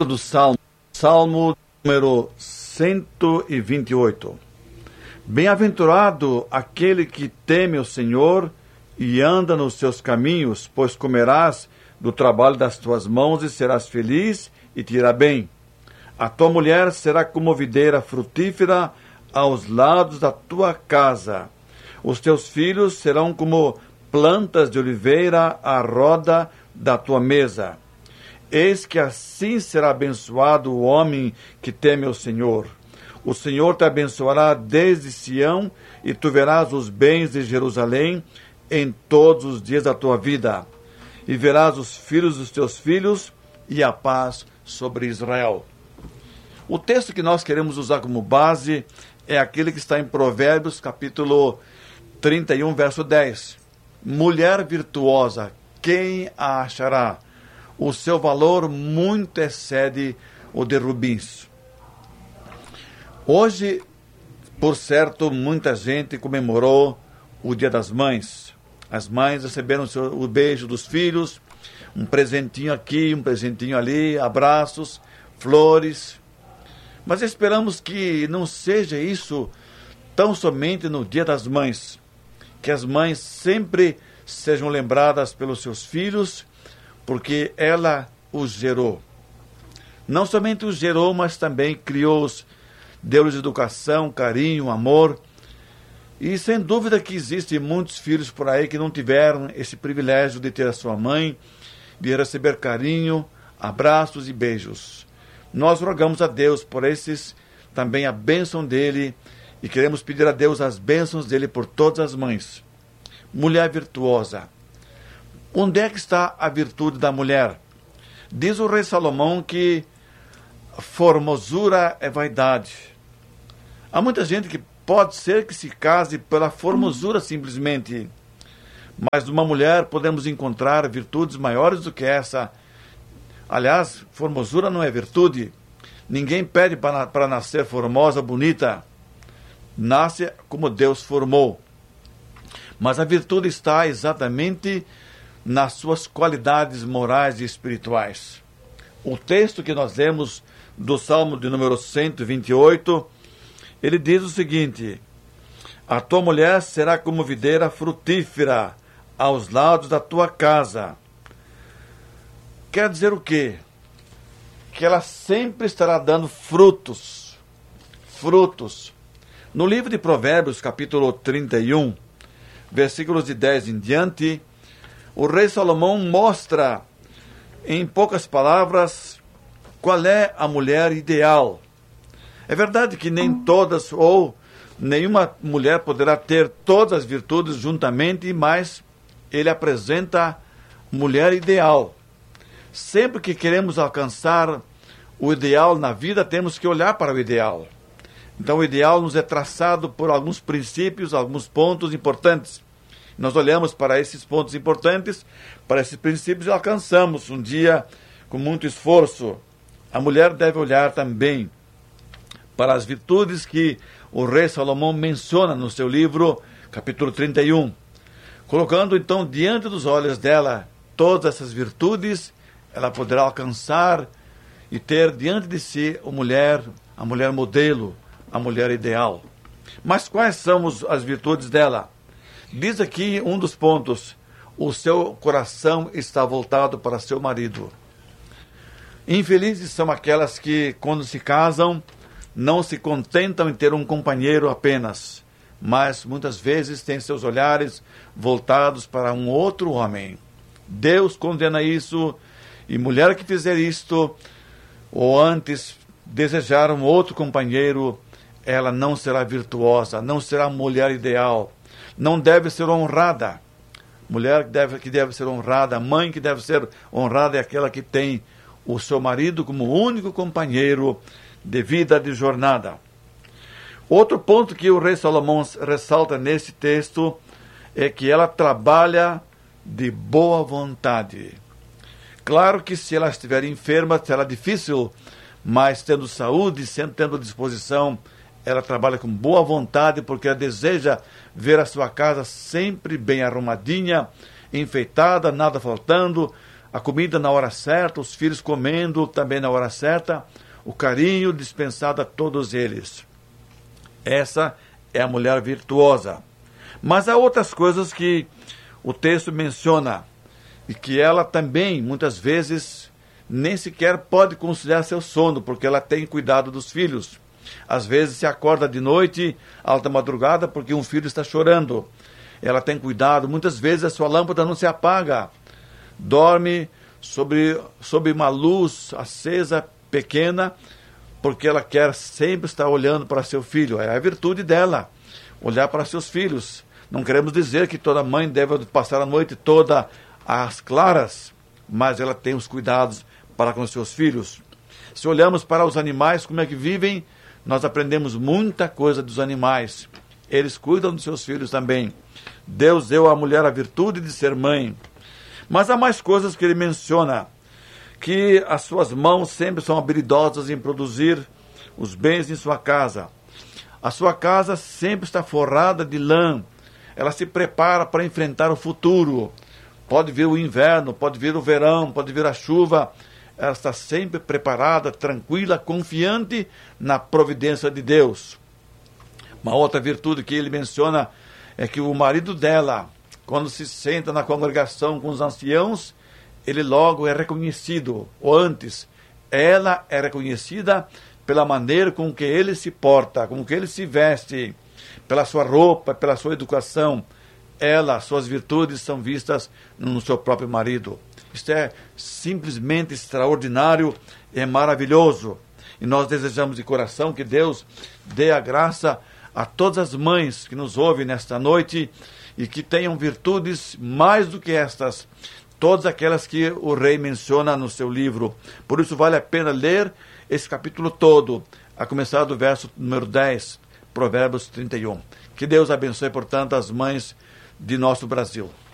do Salmo número 128. Bem-aventurado aquele que teme o Senhor e anda nos seus caminhos, pois comerás do trabalho das tuas mãos e serás feliz e te irá bem. A tua mulher será como videira frutífera aos lados da tua casa. Os teus filhos serão como plantas de oliveira à roda da tua mesa. Eis que assim será abençoado o homem que teme o Senhor. O Senhor te abençoará desde Sião, e tu verás os bens de Jerusalém em todos os dias da tua vida. E verás os filhos dos teus filhos, e a paz sobre Israel. O texto que nós queremos usar como base é aquele que está em Provérbios, capítulo 31, verso 10. Mulher virtuosa, quem a achará? O seu valor muito excede o de rubins. Hoje, por certo, muita gente comemorou o Dia das Mães. As mães receberam o beijo dos filhos, um presentinho aqui, um presentinho ali, abraços, flores. Mas esperamos que não seja isso tão somente no Dia das Mães. Que as mães sempre sejam lembradas pelos seus filhos, porque ela os gerou. Não somente os gerou, mas também criou-os, deu-lhes educação, carinho, amor. E sem dúvida que existem muitos filhos por aí que não tiveram esse privilégio de ter a sua mãe, de receber carinho, abraços e beijos. Nós rogamos a Deus por esses, também a bênção dele, e queremos pedir a Deus as bênçãos dele por todas as mães. Mulher virtuosa. Onde é que está a virtude da mulher? Diz o rei Salomão que formosura é vaidade. Há muita gente que pode ser que se case pela formosura simplesmente, mas numa mulher podemos encontrar virtudes maiores do que essa. Aliás, formosura não é virtude. Ninguém pede para nascer formosa, bonita. Nasce como Deus formou. Mas a virtude está exatamente nas suas qualidades morais e espirituais. O texto que nós lemos do Salmo de número 128, ele diz o seguinte: a tua mulher será como videira frutífera aos lados da tua casa. Quer dizer o quê? Que ela sempre estará dando frutos. Frutos. No livro de Provérbios, capítulo 31, versículos de 10 em diante, o rei Salomão mostra, em poucas palavras, qual é a mulher ideal. É verdade que nem todas, ou nenhuma mulher poderá ter todas as virtudes juntamente, mas ele apresenta mulher ideal. Sempre que queremos alcançar o ideal na vida, temos que olhar para o ideal. Então o ideal nos é traçado por alguns princípios, alguns pontos importantes. Nós olhamos para esses pontos importantes, para esses princípios e alcançamos um dia com muito esforço. A mulher deve olhar também para as virtudes que o rei Salomão menciona no seu livro, capítulo 31. Colocando então diante dos olhos dela todas essas virtudes, ela poderá alcançar e ter diante de si a mulher modelo, a mulher ideal. Mas quais são as virtudes dela? Diz aqui um dos pontos: o seu coração está voltado para seu marido. Infelizes são aquelas que, quando se casam, não se contentam em ter um companheiro apenas, mas muitas vezes têm seus olhares voltados para um outro homem. Deus condena isso, e mulher que fizer isto, ou antes desejar um outro companheiro, ela não será virtuosa, não será mulher ideal, não deve ser honrada. Mulher que deve ser honrada, mãe que deve ser honrada é aquela que tem o seu marido como único companheiro de vida, de jornada. Outro ponto que o rei Salomão ressalta nesse texto é que ela trabalha de boa vontade. Claro que se ela estiver enferma, será difícil, mas tendo saúde, tendo disposição, ela trabalha com boa vontade, porque ela deseja ver a sua casa sempre bem arrumadinha, enfeitada, nada faltando, a comida na hora certa, os filhos comendo também na hora certa, o carinho dispensado a todos eles. Essa é a mulher virtuosa. Mas há outras coisas que o texto menciona e que ela também, muitas vezes, nem sequer pode conciliar seu sono, porque ela tem cuidado dos filhos. Às vezes se acorda de noite, alta madrugada, porque um filho está chorando. Ela tem cuidado, muitas vezes a sua lâmpada não se apaga. Dorme sob uma luz acesa, pequena, porque ela quer sempre estar olhando para seu filho. É a virtude dela, olhar para seus filhos. Não queremos dizer que toda mãe deve passar a noite toda às claras, mas ela tem os cuidados para com seus filhos. Se olhamos para os animais, como é que vivem, nós aprendemos muita coisa dos animais. Eles cuidam dos seus filhos também. Deus deu à mulher a virtude de ser mãe. Mas há mais coisas que ele menciona, que as suas mãos sempre são habilidosas em produzir os bens em sua casa. A sua casa sempre está forrada de lã. Ela se prepara para enfrentar o futuro. Pode vir o inverno, pode vir o verão, pode vir a chuva. Ela está sempre preparada, tranquila, confiante na providência de Deus. Uma outra virtude que ele menciona é que o marido dela, quando se senta na congregação com os anciãos, ele logo é reconhecido, ou antes, ela é reconhecida pela maneira com que ele se porta, com que ele se veste, pela sua roupa, pela sua educação. Suas virtudes são vistas no seu próprio marido. Isto é simplesmente extraordinário, é maravilhoso. E nós desejamos de coração que Deus dê a graça a todas as mães que nos ouvem nesta noite e que tenham virtudes mais do que estas, todas aquelas que o rei menciona no seu livro. Por isso vale a pena ler esse capítulo todo, a começar do verso número 10, Provérbios 31. Que Deus abençoe, portanto, as mães de nosso Brasil.